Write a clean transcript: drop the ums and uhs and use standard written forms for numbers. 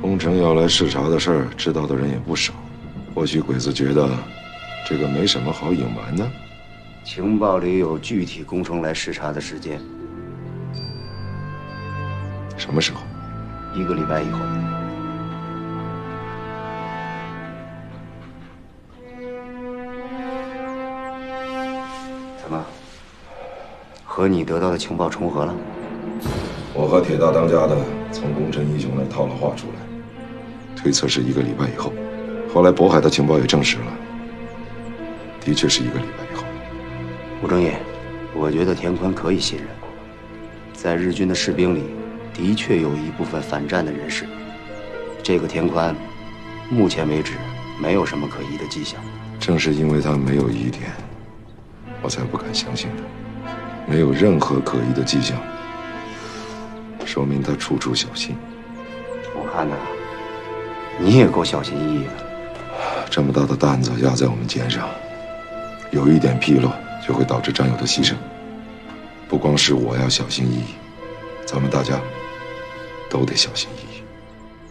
工程要来视察的事儿，知道的人也不少。或许鬼子觉得这个没什么好隐瞒的。 情报里有具体工程来视察的时间。 什么时候 ？1个礼拜以后。怎么？和你得到的情报重合了？ 我和铁大当家的从功臣英雄那儿套了话出来，推测是1个礼拜以后。后来渤海的情报也证实了，的确是1个礼拜以后。 吴正业，我觉得田宽可以信任。在日军的士兵里，的确有一部分反战的人士。这个田宽，目前为止没有什么可疑的迹象。 正是因为他没有疑点，我才不敢相信他。没有任何可疑的迹象，说明他处处小心。 我看呢，你也够小心翼翼的。 这么大的担子压在我们肩上，有一点纰漏就会导致战友的牺牲。不光是我要小心翼翼，咱们大家都得小心翼翼。